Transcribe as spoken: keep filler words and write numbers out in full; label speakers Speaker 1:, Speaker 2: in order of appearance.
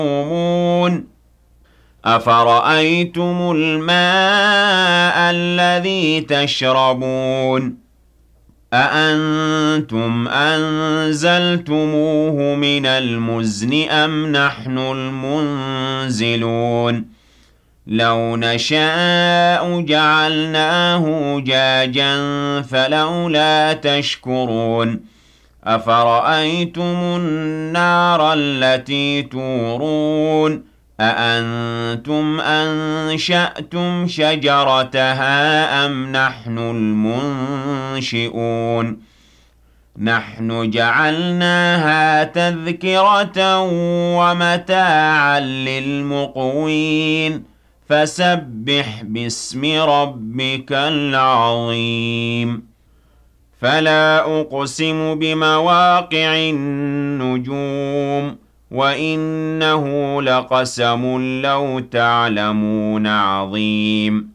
Speaker 1: تحكمون أفرأيتم الماء الذي تشربون أأنتم أنزلتموه من المزن أم نحن المنزلون لو نشاء جعلناه جاجا فلولا تشكرون أفرأيتم النار التي تورون أأنتم أنشأتم شجرتها أم نحن المنشئون نحن جعلناها تذكرة ومتاعا للمقوين فسبح باسم ربك العظيم فلا أقسم بمواقع النجوم وإنه لقسم لو تعلمون عظيم